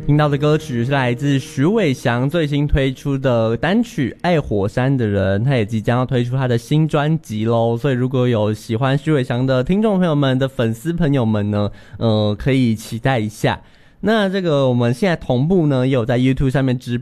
听到的歌曲是来自徐伟翔最新推出的单曲《爱火山的人》，他也即将要推出他的新专辑咯，所以如果有喜欢徐伟翔的听众朋友们的粉丝朋友们呢，可以期待一下。那这个我们现在同步呢也有在 YouTube 上面直